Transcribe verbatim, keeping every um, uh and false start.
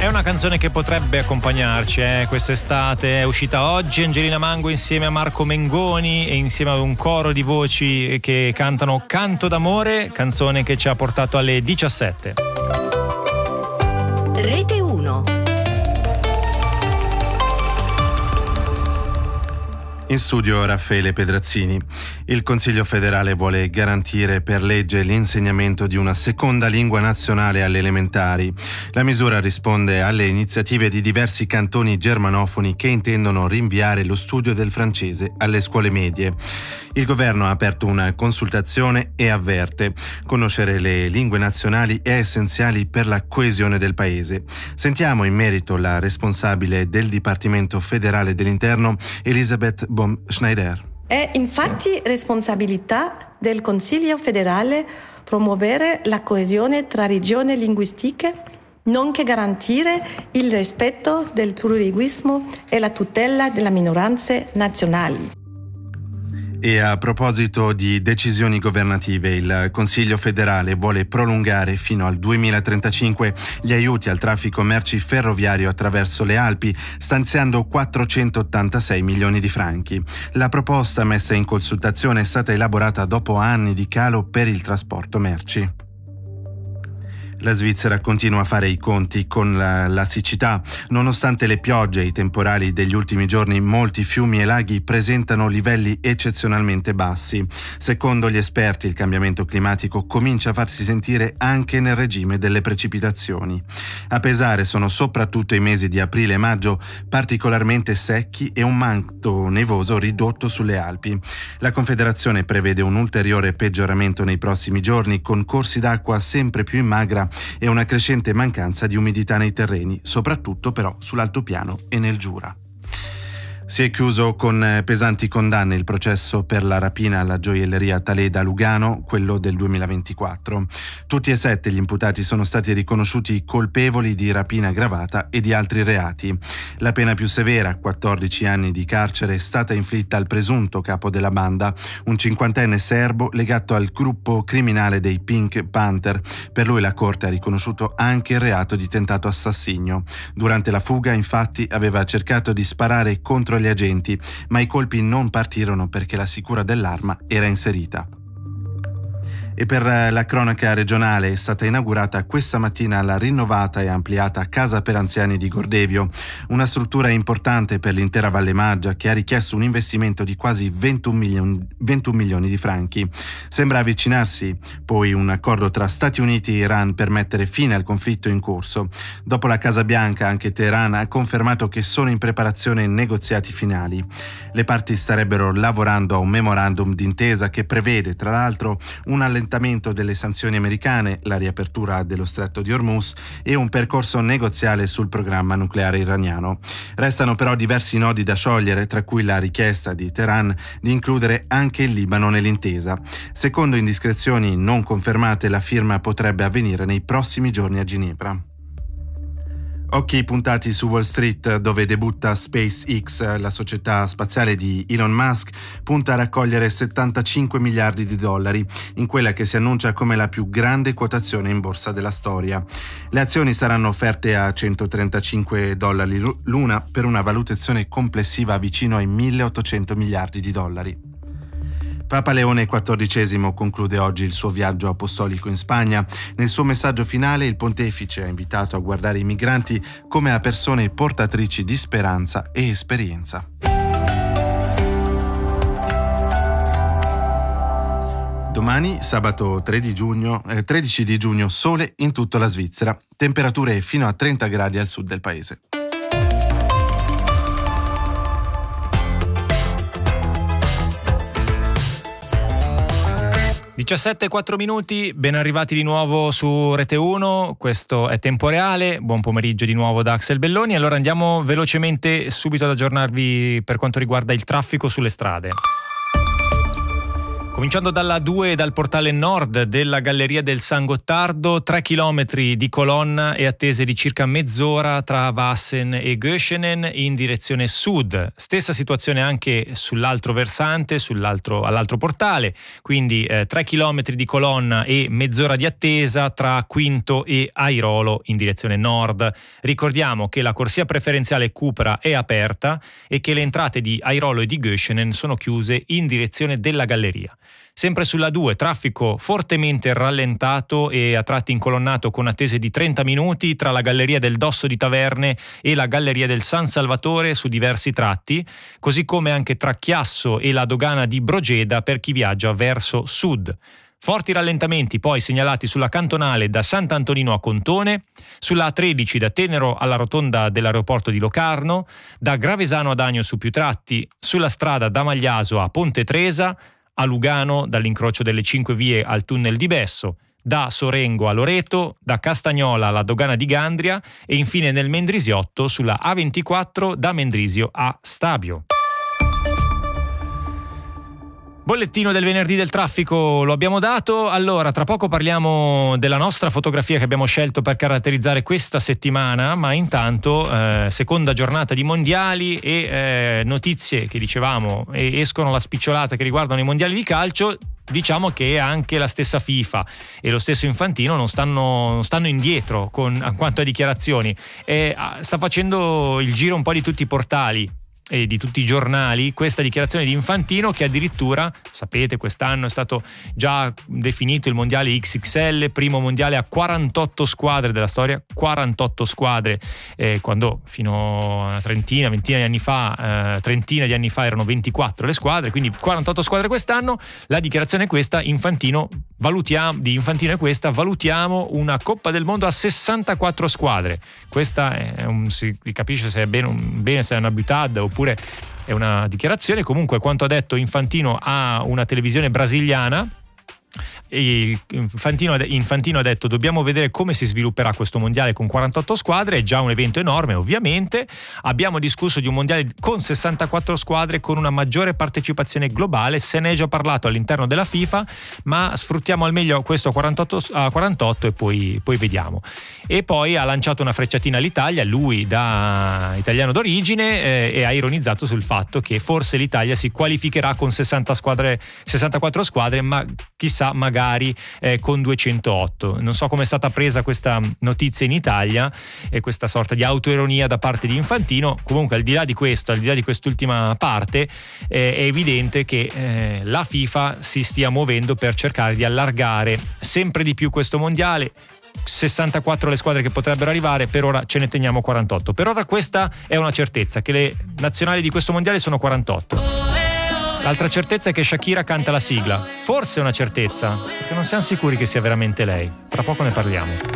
È una canzone che potrebbe accompagnarci eh, quest'estate, è uscita oggi Angelina Mango insieme a Marco Mengoni e insieme ad un coro di voci che cantano Canto d'amore, canzone che ci ha portato alle diciassette. Rete uno. In studio Raffaele Pedrazzini. Il Consiglio federale vuole garantire per legge l'insegnamento di una seconda lingua nazionale alle elementari. La misura risponde alle iniziative di diversi cantoni germanofoni che intendono rinviare lo studio del francese alle scuole medie. Il governo ha aperto una consultazione e avverte: conoscere le lingue nazionali è essenziale per la coesione del paese. Sentiamo in merito la responsabile del Dipartimento federale dell'Interno, Elisabeth Baum-Schneider. È infatti responsabilità del Consiglio federale promuovere la coesione tra regioni linguistiche, nonché garantire il rispetto del plurilinguismo e la tutela delle minoranze nazionali. E a proposito di decisioni governative, il Consiglio federale vuole prolungare fino al duemilatrentacinque gli aiuti al traffico merci ferroviario attraverso le Alpi, stanziando quattrocentottantasei milioni di franchi. La proposta messa in consultazione è stata elaborata dopo anni di calo per il trasporto merci. La Svizzera continua a fare i conti con la, la siccità. Nonostante le piogge e i temporali degli ultimi giorni, molti fiumi e laghi presentano livelli eccezionalmente bassi. Secondo gli esperti, il cambiamento climatico comincia a farsi sentire anche nel regime delle precipitazioni. A pesare sono soprattutto i mesi di aprile e maggio, particolarmente secchi, e un manto nevoso ridotto sulle Alpi. La Confederazione prevede un ulteriore peggioramento nei prossimi giorni, con corsi d'acqua sempre più in magra e una crescente mancanza di umidità nei terreni, soprattutto però sull'altopiano e nel Giura. Si è chiuso con pesanti condanne il processo per la rapina alla gioielleria Taleda Lugano, quello del duemilaventiquattro. Tutti e sette gli imputati sono stati riconosciuti colpevoli di rapina aggravata e di altri reati. La pena più severa, quattordici anni di carcere, è stata inflitta al presunto capo della banda, un cinquantenne serbo legato al gruppo criminale dei Pink Panther. Per lui la Corte ha riconosciuto anche il reato di tentato assassinio. Durante la fuga, infatti, aveva cercato di sparare contro gli agenti, ma i colpi non partirono perché la sicura dell'arma era inserita. E per la cronaca regionale è stata inaugurata questa mattina la rinnovata e ampliata Casa per Anziani di Gordevio, una struttura importante per l'intera Valle Maggia che ha richiesto un investimento di quasi ventuno milioni, ventuno milioni di franchi. Sembra avvicinarsi poi un accordo tra Stati Uniti e Iran per mettere fine al conflitto in corso. Dopo la Casa Bianca, anche Teheran ha confermato che sono in preparazione negoziati finali. Le parti starebbero lavorando a un memorandum d'intesa che prevede, tra l'altro, un allentamento delle sanzioni americane, la riapertura dello stretto di Hormuz e un percorso negoziale sul programma nucleare iraniano. Restano però diversi nodi da sciogliere, tra cui la richiesta di Teheran di includere anche il Libano nell'intesa. Secondo indiscrezioni non confermate, la firma potrebbe avvenire nei prossimi giorni a Ginevra. Occhi puntati su Wall Street, dove debutta SpaceX, la società spaziale di Elon Musk, punta a raccogliere settantacinque miliardi di dollari in quella che si annuncia come la più grande quotazione in borsa della storia. Le azioni saranno offerte a centotrentacinque dollari l'una per una valutazione complessiva vicino ai milleottocento miliardi di dollari. Papa Leone quattordicesimo conclude oggi il suo viaggio apostolico in Spagna. Nel suo messaggio finale il pontefice ha invitato a guardare i migranti come a persone portatrici di speranza e esperienza. Domani, sabato tredici giugno, eh, tredici di giugno, sole in tutta la Svizzera, temperature fino a trenta gradi al sud del paese. diciassette e quattro minuti, ben arrivati di nuovo su Rete uno, questo è Tempo Reale, buon pomeriggio di nuovo da Axel Belloni. Allora andiamo velocemente subito ad aggiornarvi per quanto riguarda il traffico sulle strade. Cominciando dalla due, dal portale nord della Galleria del San Gottardo, tre chilometri di colonna e attese di circa mezz'ora tra Vassen e Göschenen in direzione sud. Stessa situazione anche sull'altro versante, sull'altro, all'altro portale, quindi eh, tre chilometri di colonna e mezz'ora di attesa tra Quinto e Airolo in direzione nord. Ricordiamo che la corsia preferenziale Cupra è aperta e che le entrate di Airolo e di Göschenen sono chiuse in direzione della galleria. Sempre sulla due, traffico fortemente rallentato e a tratti incolonnato con attese di trenta minuti tra la Galleria del Dosso di Taverne e la Galleria del San Salvatore su diversi tratti, così come anche tra Chiasso e la dogana di Brogeda per chi viaggia verso sud. Forti rallentamenti poi segnalati sulla cantonale da Sant'Antonino a Contone, sulla A tredici da Tenero alla rotonda dell'aeroporto di Locarno, da Gravesano ad Agno su più tratti, sulla strada da Magliaso a Ponte Tresa, a Lugano dall'incrocio delle cinque vie al tunnel di Besso, da Sorengo a Loreto, da Castagnola alla dogana di Gandria e infine nel Mendrisiotto sulla A ventiquattro da Mendrisio a Stabio. Bollettino del venerdì del traffico lo abbiamo dato. Allora, tra poco parliamo della nostra fotografia che abbiamo scelto per caratterizzare questa settimana, ma intanto eh, seconda giornata di mondiali e eh, notizie che dicevamo e escono alla spicciolata che riguardano i mondiali di calcio. Diciamo che anche la stessa FIFA e lo stesso Infantino non stanno, non stanno indietro con, a quanto a dichiarazioni, e sta facendo il giro un po' di tutti i portali e di tutti i giornali questa dichiarazione di Infantino, che addirittura, sapete, quest'anno è stato già definito il mondiale X X L, primo mondiale a quarantotto squadre della storia, quarantotto squadre, eh, quando fino a una trentina, ventina di anni fa, eh, trentina di anni fa erano ventiquattro le squadre, quindi quarantotto squadre quest'anno. La dichiarazione è questa: Infantino valutiamo, di Infantino è questa, valutiamo una Coppa del Mondo a sessantaquattro squadre. Questa è un, si capisce se è bene, un, bene se è una butade oppure è una dichiarazione. Comunque, quanto ha detto Infantino a una televisione brasiliana, Infantino, Infantino ha detto: dobbiamo vedere come si svilupperà questo mondiale con quarantotto squadre, è già un evento enorme ovviamente, abbiamo discusso di un mondiale con sessantaquattro squadre con una maggiore partecipazione globale, se ne è già parlato all'interno della FIFA, ma sfruttiamo al meglio questo a quarantotto, a quarantotto e poi, poi vediamo. E poi ha lanciato una frecciatina all'Italia, lui da italiano d'origine, eh, e ha ironizzato sul fatto che forse l'Italia si qualificherà con sessanta squadre, sessantaquattro squadre, ma chissà, magari Eh, con duecentootto. Non so come è stata presa questa notizia in Italia e questa sorta di autoironia da parte di Infantino. Comunque, al di là di questo, al di là di quest'ultima parte, eh, è evidente che eh, la FIFA si stia muovendo per cercare di allargare sempre di più questo mondiale. sessantaquattro le squadre che potrebbero arrivare, per ora ce ne teniamo quarantotto. Per ora questa è una certezza, che le nazionali di questo mondiale sono quarantotto. L'altra certezza è che Shakira canta la sigla. Forse è una certezza, perché non siamo sicuri che sia veramente lei. Tra poco ne parliamo.